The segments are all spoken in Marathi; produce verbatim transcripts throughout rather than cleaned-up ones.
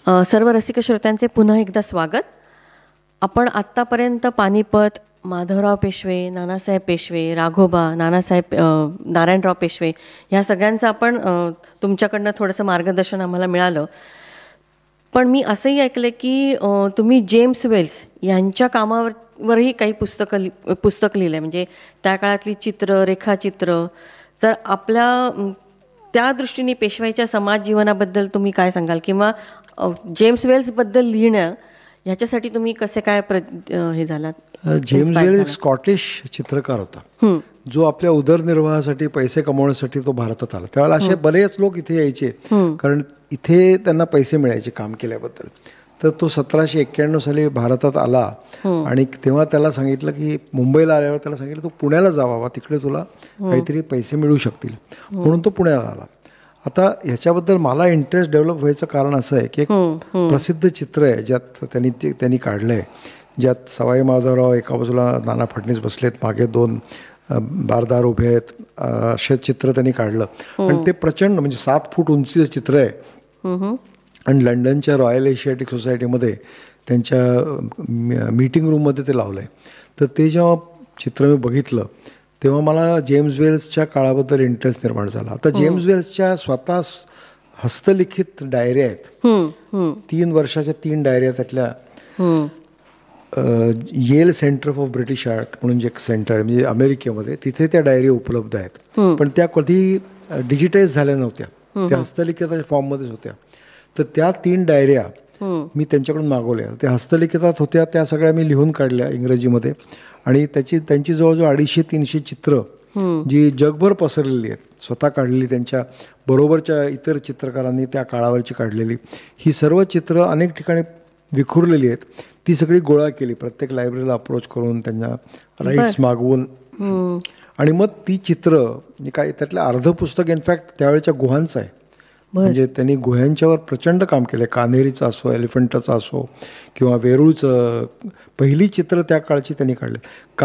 अ, सर्व रसिक श्रोत्यांचे पुन्हा एकदा स्वागत. आपण आत्तापर्यंत पानिपत, माधवराव पेशवे, नानासाहेब पेशवे, राघोबा, नानासाहेब अ, नारायणराव पेशवे ह्या सगळ्यांचं आपण अ, तुमच्याकडनं थोडंसं मार्गदर्शन आम्हाला मिळालं. पण मी असंही ऐकलं की अ, तुम्ही जेम्स वेल्स यांच्या कामावर वरही काही पुस्तकं लि पुस्तक लिहिलं आहे, म्हणजे त्या काळातली चित्र, रेखाचित्र. तर आपल्या अम, त्या दृष्टीने पेशवाईच्या समाज जीवनाबद्दल तुम्ही काय सांगाल, किंवा अ, जेम्स वेल्सबद्दल लिहिणं ह्याच्यासाठी तुम्ही कसे काय प्र अ, हे झालात? जेम्स वेल्स एक स्कॉटिश चित्रकार होता जो आपल्या उदरनिर्वाहासाठी पैसे कमवण्यासाठी तो भारतात आला. त्यावेळेला असे बरेच लोक इथे यायचे कारण इथे त्यांना पैसे मिळायचे काम केल्याबद्दल. तर तो सतराशे एक्क्याण्णव साली भारतात आला आणि तेव्हा त्याला सांगितलं की मुंबईला आल्यावर त्याला सांगितलं तू पुण्याला जावा, तिकडे तुला काहीतरी पैसे मिळू शकतील, म्हणून तो पुण्याला आला. आता ह्याच्याबद्दल मला इंटरेस्ट डेव्हलप व्हायचं कारण असं आहे की एक प्रसिद्ध चित्र आहे ज्यात त्यांनी ते त्यांनी काढलं आहे, ज्यात सवाई माधवराव एका बाजूला, नाना फडणीस बसलेत, मागे दोन बारदार उभे आहेत, असे चित्र त्यांनी काढलं. आणि ते प्रचंड म्हणजे सात फूट उंचीचं चित्र आहे आणि लंडनच्या रॉयल एशियाटिक सोसायटीमध्ये त्यांच्या मीटिंग रूममध्ये ते लावलं आहे. तर ते जेव्हा चित्र मी बघितलं तेव्हा मला जेम्स वेल्सच्या काळाबद्दल इंटरेस्ट निर्माण झाला. आता जेम्स वेल्सच्या स्वतः हस्तलिखित डायऱ्या आहेत, तीन वर्षाच्या तीन डायऱ्या त्यातल्या. L centre of British art म्हणून जे एक सेंटर आहे म्हणजे अमेरिकेमध्ये, तिथे त्या डायरी उपलब्ध आहेत. पण त्या कधी डिजिटाईज झाल्या नव्हत्या, त्या हस्तलिखिताच्या फॉर्ममध्येच होत्या. तर त्या तीन डायऱ्या मी त्यांच्याकडून मागवल्या. त्या हस्तलिखितात होत्या, त्या सगळ्या मी लिहून काढल्या इंग्रजीमध्ये. आणि त्याची त्यांची जवळजवळ अडीचशे तीनशे चित्र जी जगभर पसरलेली आहेत, स्वतः काढलेली, त्यांच्या बरोबरच्या इतर चित्रकारांनी त्या काळावरची काढलेली, ही सर्व चित्र अनेक ठिकाणी विखुरलेली आहेत. ती सगळी गोळा केली, प्रत्येक लायब्ररीला अप्रोच करून त्यांना राईट्स मागवून. आणि मग ती चित्र काय त्यातलं अर्ध पुस्तक इनफॅक्ट त्यावेळेच्या गुहांचं आहे. म्हणजे त्यांनी गुह्यांच्यावर प्रचंड काम केलं. कान्हेरीचं असो, एलिफंटाचं असो किंवा वेरूळचं, पहिली चित्र त्या काळची त्यांनी काढले.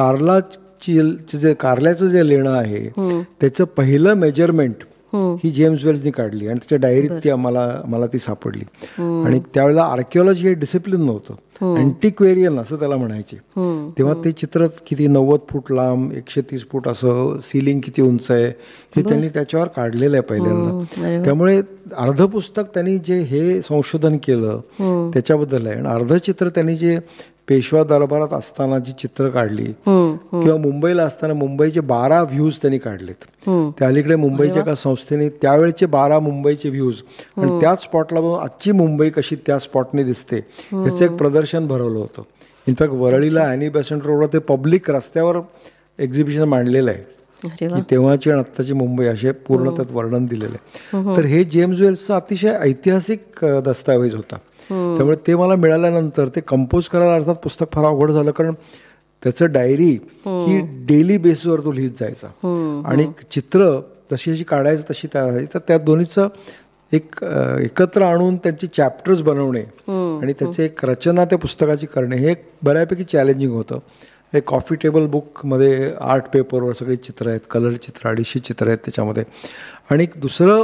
कारलाची जे कारल्याचं जे लेणं आहे त्याचं पहिलं मेजरमेंट ही जेम्स वेल्सनी काढली आणि त्याच्या डायरीत ती आम्हाला मला ती सापडली. आणि त्यावेळेला आर्किओलॉजी हे डिसिप्लिन नव्हतं, अँटिक्वेरियन असं त्याला म्हणायचे. तेव्हा ते चित्र किती नव्वद फूट लांब, एकशे तीस फूट असं, सिलिंग किती उंच आहे हे त्यांनी त्याच्यावर काढलेलं आहे पहिल्यांदा. त्यामुळे अर्ध पुस्तक त्यांनी जे हे संशोधन केलं त्याच्याबद्दल आहे. आणि अर्ध चित्र त्यांनी जे पेशवा दरबारात असताना जी चित्र काढली किंवा मुंबईला असताना मुंबईचे बारा व्ह्यूज त्यांनी काढलेत. त्या अलीकडे मुंबईच्या एका संस्थेने त्यावेळेचे बारा मुंबईचे व्ह्यूज आणि त्याच स्पॉटला आजची मुंबई कशी त्या स्पॉटने दिसते ह्याचं एक प्रदर्शन भरवलं होतं. इनफॅक्ट वरळीला ॲनी बेसंट रोडवर ते पब्लिक रस्त्यावर एक्झिबिशन मांडलेलं आहे की तेव्हाची आणि आत्ताची मुंबई असे पूर्ण त्यात वर्णन दिलेलं आहे. तर हे जेम्स वेल्सचा अतिशय ऐतिहासिक दस्तावेज होता. त्यामुळे ते मला मिळाल्यानंतर ते कंपोज करायला अर्थात पुस्तक फार अवघड झालं, कारण त्याचं डायरी ही डेली बेसवर तो लिहित जायचा आणि चित्र जशी जशी काढायचं तशी त्या तर त्या दोन्हीचं एक एकत्र आणून त्यांचे चॅप्टर्स बनवणे आणि त्याची एक रचना त्या पुस्तकाची करणे हे एक बऱ्यापैकी चॅलेंजिंग होतं. एक कॉफी टेबल बुकमध्ये आर्ट पेपरवर सगळी चित्र आहेत, कलर चित्र, अडीचशे चित्र आहेत त्याच्यामध्ये. आणि दुसरं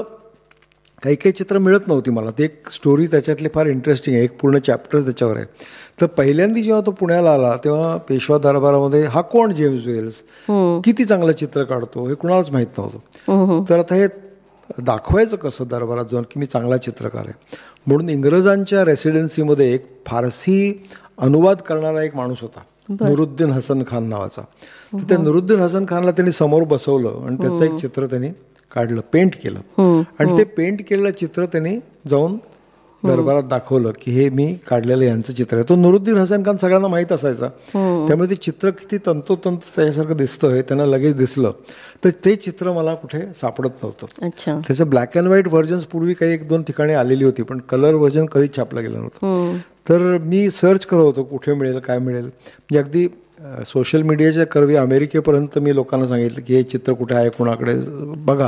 काही काही चित्र मिळत नव्हती मला, ते एक स्टोरी त्याच्यातली फार इंटरेस्टिंग आहे, एक पूर्ण चॅप्टर त्याच्यावर आहे. तर पहिल्यांदा जेव्हा तो पुण्याला आला तेव्हा पेशवा दरबारामध्ये हा कोण जेम्स वेल्स, किती चांगलं चित्र काढतो हे कुणालाच माहीत नव्हतं. तर आता हे दाखवायचं कसं दरबारात जाऊन की मी चांगला चित्रकार आहे. म्हणून इंग्रजांच्या रेसिडेन्सीमध्ये एक फारसी अनुवाद करणारा एक माणूस होता, नुरुद्दीन हसन खान नावाचा. तर त्या नुरुद्दीन हसन खानला त्यांनी समोर बसवलं आणि त्याचं एक चित्र त्यांनी काढलं, पेंट केलं. आणि ते पेंट केलेलं चित्र त्यांनी जाऊन दरबारात दाखवलं की हे मी काढलेलं यांचं चित्र आहे. तो नुरुद्दीन हसन खान सगळ्यांना माहीत असायचा, त्यामुळे ते चित्र किती तंतोतंत त्याच्यासारखं दिसतं हे त्यांना लगेच दिसलं. तर ते चित्र मला कुठे सापडत नव्हतं. त्याचं ब्लॅक अँड व्हाईट व्हर्जन्स पूर्वी काही एक दोन ठिकाणी आलेली होती, पण कलर व्हर्जन कधीच छापलं गेलं नव्हतं. तर मी सर्च करत होतो कुठे मिळेल काय मिळेल. म्हणजे अगदी सोशल मीडियाच्या करवी अमेरिकेपर्यंत मी लोकांना सांगितलं की हे चित्र कुठे आहे, कोणाकडे बघा.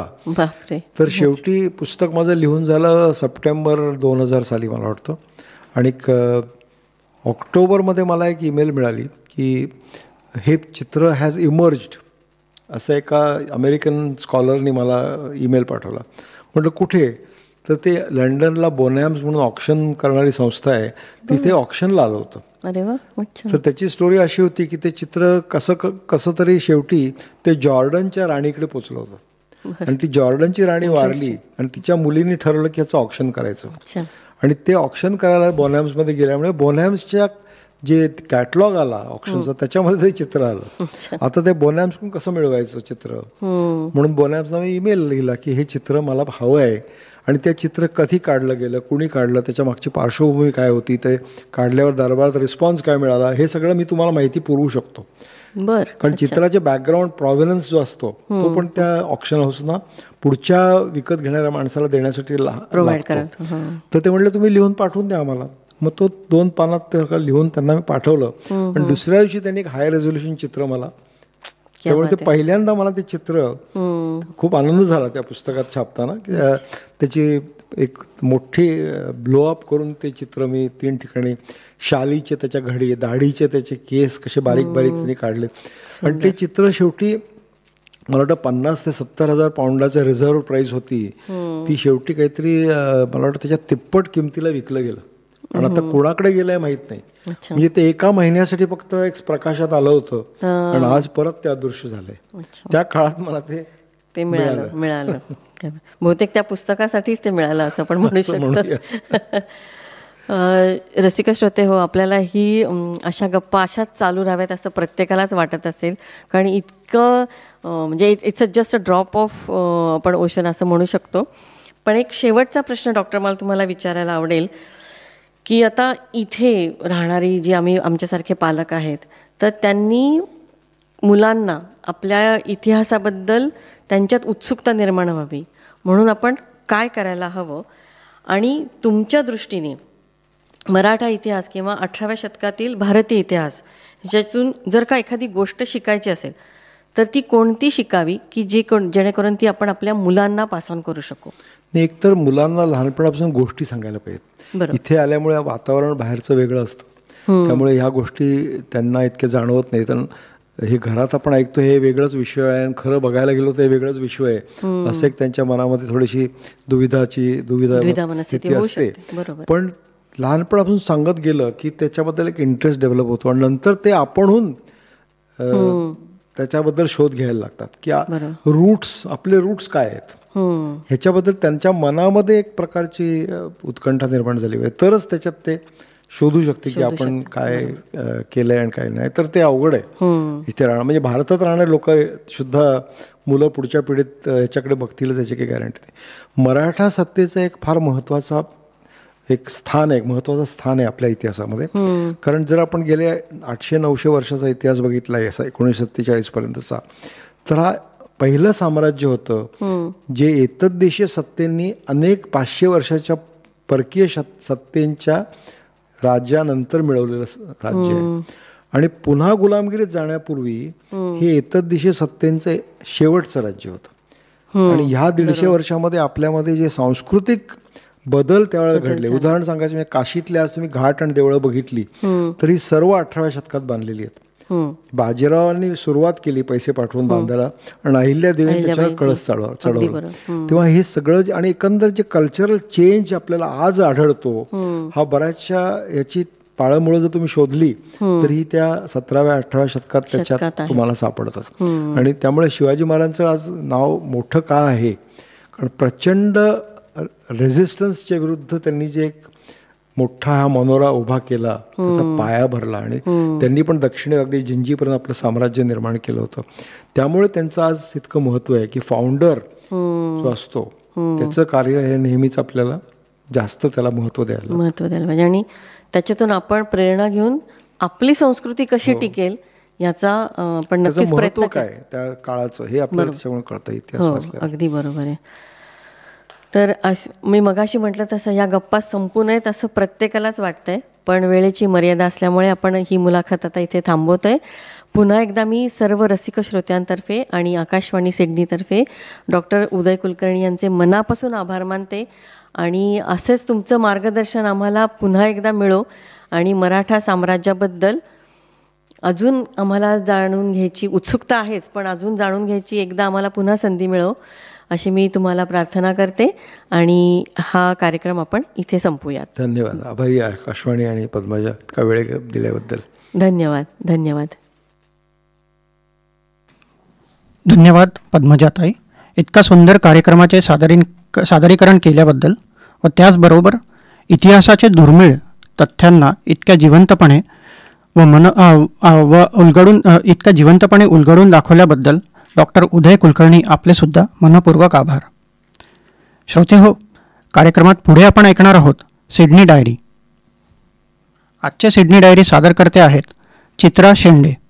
तर शेवटी पुस्तक माझं लिहून झालं सप्टेंबर दोन हजार साली मला वाटतं. आणि ऑक्टोबरमध्ये मला एक ईमेल मिळाली की हे चित्र हॅज इमर्ज्ड, असं एका अमेरिकन स्कॉलरनी मला ईमेल पाठवला. म्हटलं कुठे, तर ते लंडनला बोनॅम्स म्हणून ऑक्शन करणारी संस्था आहे, तिथे ऑक्शनला आलं होतं. अरे वा. तर त्याची स्टोरी अशी होती की ते चित्र कसं कसं तरी शेवटी ते जॉर्डनच्या राणीकडे पोचलं होतं आणि ती जॉर्डनची राणी वारली आणि तिच्या मुलींनी ठरवलं की याचं ऑक्शन करायचं. आणि ते ऑक्शन करायला बोनॅम्समध्ये गेल्यामुळे बोनॅम्सच्या जे कॅटलॉग आला ऑप्शनचा त्याच्यामध्ये ते चित्र आलं. आता ते बोनॅम्सकडून कसं मिळवायचं चित्र, म्हणून बोनॅम्सना मी ईमेल लिहिला की हे चित्र मला हवं आहे आणि ते चित्र कधी काढलं गेलं, कुणी काढलं, त्याच्या मागची पार्श्वभूमी काय होती, ते काढल्यावर दरबारात रिस्पॉन्स काय मिळाला, हे सगळं मी तुम्हाला माहिती पुरवू शकतो. बर. कारण चित्राचे बॅकग्राऊंड प्रॉव्हिनन्स जो असतो तो पण त्या ऑक्शन हाऊसना पुढच्या विकत घेणाऱ्या माणसाला देण्यासाठी प्रोव्हाइड करा. तर ते म्हटलं तुम्ही लिहून पाठवून द्या आम्हाला. मग तो दोन पानात ते लिहून त्यांना मी पाठवलं आणि दुसऱ्या दिवशी त्यांनी एक हाय रेझोल्युशन चित्र मला, त्यामुळे ते पहिल्यांदा मला ते चित्र खूप आनंद झाला त्या पुस्तकात छापताना. त्याची एक मोठी ब्लोअप करून ते चित्र मी तीन ठिकाणी, शालीचे त्याच्या घडी, दाढीचे त्याचे केस कसे बारीक बारीक त्यांनी काढले आणि ते चित्र शेवटी मला वाटतं पन्नास ते सत्तर हजार पाऊंडाचं रिझर्व्ह प्राईस होती, ती शेवटी काहीतरी मला वाटतं त्याच्या तिप्पट किमतीला विकलं गेलं आणि आता कोणाकडे गेलंय माहित नाही. म्हणजे ते एका महिन्यासाठी फक्त एक प्रकाशात आलं होतं आणि आज परत ते अदृश्य झालंय. त्या काळात मला ते ते मिळालं मिळालं बहुतेक त्या पुस्तकासाठीच ते मिळालं असं आपण म्हणू शकतो. रसिक श्रोते हो, आपल्याला ही अशा गप्पा अशाच चालू राहाव्यात असं प्रत्येकालाच वाटत असेल, कारण इतकं म्हणजे it's a just a drop of आपण ओशन असं म्हणू शकतो. पण एक शेवटचा प्रश्न डॉक्टर मला तुम्हाला विचारायला आवडेल की आता इथे राहणारी जी आम्ही आमच्यासारखे पालक आहेत, तर त्यांनी मुलांना आपल्या इतिहासाबद्दल त्यांच्यात उत्सुकता निर्माण व्हावी म्हणून आपण काय करायला हवं, आणि तुमच्या दृष्टीने मराठा इतिहास किंवा अठराव्या शतकातील भारतीय इतिहास ह्याच्यातून जर का एखादी गोष्ट शिकायची असेल तर ती कोणती शिकावी की जे कोण जेणेकरून ती आपण आपल्या मुलांना पास ऑन करू शकू? एकतर मुलांना लहानपणापासून गोष्टी सांगायला पाहिजेत. इथे आल्यामुळे वातावरण बाहेरचं वेगळं असतं, त्यामुळे ह्या गोष्टी त्यांना इतके जाणवत नाही. तर हे घरात आपण ऐकतो हे वेगळंच विषय आहे आणि खरं बघायला गेलो तर हे वेगळंच विषय आहे असं एक त्यांच्या मनामध्ये थोडीशी दुविधाची दुविधा स्थिती असते. पण लहानपणापासून सांगत गेलं की त्याच्याबद्दल एक इंटरेस्ट डेव्हलप होतो आणि नंतर ते आपणहून त्याच्याबद्दल शोध घ्यायला लागतात की रूट्स, आपले रूट्स काय आहेत ह्याच्याबद्दल त्यांच्या मनामध्ये एक प्रकारची उत्कंठा निर्माण झाली पाहिजे, तरच त्याच्यात ते शोधू शकते की आपण काय केलंय आणि काय नाही. तर ते अवघड आहे इथे राहणं. म्हणजे भारतात राहणारे लोक सुद्धा मुलं पुढच्या पिढीत ह्याच्याकडे बघतीलच याची काही गॅरंटी नाही. मराठा सत्तेचा एक फार महत्त्वाचा एक स्थान आहे, महत्त्वाचं स्थान आहे आपल्या इतिहासामध्ये. कारण जर आपण गेल्या आठशे नऊशे वर्षाचा इतिहास बघितला आहे असा एकोणीसशे सत्तेचाळीस पर्यंतचा, तर हा पहिलं साम्राज्य होतं जे एतद्देशीय सत्तेंनी अनेक पाचशे वर्षाच्या परकीय सत्तेंच्या राज्यानंतर मिळवलेलं राज्य आहे. आणि पुन्हा गुलामगिरीत जाण्यापूर्वी हे एतद्देशीय सत्तेंचं शेवटचं राज्य होतं. आणि ह्या दीडशे वर्षामध्ये आपल्यामध्ये जे सांस्कृतिक बदल त्यावेळेला घडले, उदाहरण सांगायचं म्हणजे काशीतले आज तुम्ही घाट आणि देवळं बघितली तर ही सर्व अठराव्या शतकात बांधलेली आहेत. बाजीरावांनी सुरुवात केली पैसे पाठवून बांधायला आणि अहिल्या देवीने त्याच्यावर कळस चढव चढवलं तेव्हा हे सगळं. आणि एकंदर जे कल्चरल चेंज आपल्याला आज आढळतो हा बऱ्याचशा याची पाळंमुळं जर तुम्ही शोधली तर ही त्या सतराव्या अठराव्या शतकात त्याच्यात तुम्हाला सापडतात. आणि त्यामुळे शिवाजी महाराजांचं आज नाव मोठं का आहे, कारण प्रचंड रेझिस्टन्सच्या विरुद्ध त्यांनी जे एक मोठा हा मनोरा उभा केला, त्याचा पाया भरला आणि त्यांनी पण दक्षिणेत अगदी जिंजीपर्यंत आपलं साम्राज्य निर्माण केलं होतं. त्यामुळे त्यांचं आज इतकं महत्त्व आहे की फाउंडर जो असतो त्याचं कार्य हे नेहमीच आपल्याला जास्त त्याला महत्त्व द्यायला महत्त्व द्यायला पाहिजे आणि त्याच्यातून आपण प्रेरणा घेऊन आपली संस्कृती कशी टिकेल याचा आपण नक्कीच प्रयत्न काय त्या काळाचं हे आपल्याला त्याच्यामुळे कळतं इतिहास. अगदी बरोबर आहे. तर मी मगाशी म्हटलं तसं या गप्पा संपू नयेत असं प्रत्येकालाच वाटतंय, पण वेळेची मर्यादा असल्यामुळे आपण ही मुलाखत आता इथे थांबवतोय. पुन्हा एकदा मी सर्व रसिक श्रोत्यांतर्फे आणि आकाशवाणी सिडनीतर्फे डॉक्टर उदय कुलकर्णी यांचे मनापासून आभार मानते आणि असेच तुमचं मार्गदर्शन आम्हाला पुन्हा एकदा मिळो आणि मराठा साम्राज्याबद्दल अजून आम्हाला जाणून घ्यायची उत्सुकता आहेच, पण अजून जाणून घ्यायची एकदा आम्हाला पुन्हा संधी मिळो अशी मी तुम्हाला प्रार्थना करते आणि हा कार्यक्रम आपण इथे संपूयात. धन्यवाद. आभारी आकाशवाणी आणि पद्मजा इतका वेळ दिल्याबद्दल. धन्यवाद. धन्यवाद. धन्यवाद पद्मजाताई, इतका सुंदर कार्यक्रमाचे सादरीन सादरीकरण केल्याबद्दल व त्याचबरोबर इतिहासाचे दुर्मिळ तथ्यांना इतक्या जिवंतपणे व मन व उलगडून इतक्या जिवंतपणे उलगडून दाखवल्याबद्दल डॉक्टर उदय कुलकर्णी आपलेसुद्धा मनपूर्वक आभार. श्रोते हो, कार्यक्रमात पुढे आपण ऐकणार आहोत सिडनी डायरी. आजचे सिडनी डायरी सादर करते आहेत चित्रा शेंडे.